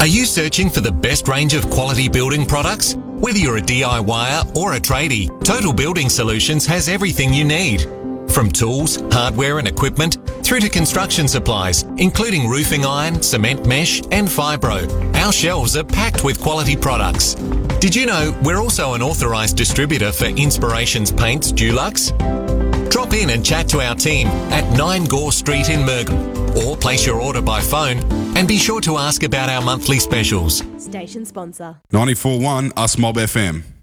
Are you searching for the best range of quality building products? Whether you're a DIYer or a tradie, Total Building Solutions has everything you need. From tools, hardware and equipment, through to construction supplies, including roofing iron, cement mesh and fibro. Our shelves are packed with quality products. Did you know we're also an authorised distributor for Inspirations Paints Dulux? Drop in and chat to our team at 9 Gore Street in Murgon, or place your order by phone and be sure to ask about our monthly specials. Station sponsor. 94.1 Us Mob FM.